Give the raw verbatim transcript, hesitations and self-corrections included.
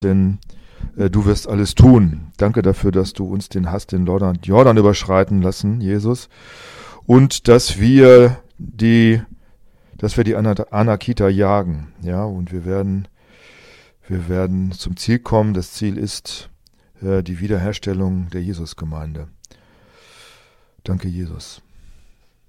denn äh, du wirst alles tun. Danke dafür, dass du uns den Hass, den Jordan, Jordan überschreiten lassen, Jesus, und dass wir die, dass wir die Anakita jagen, ja, und wir werden, wir werden zum Ziel kommen. Das Ziel ist äh, die Wiederherstellung der Jesusgemeinde. Danke, Jesus.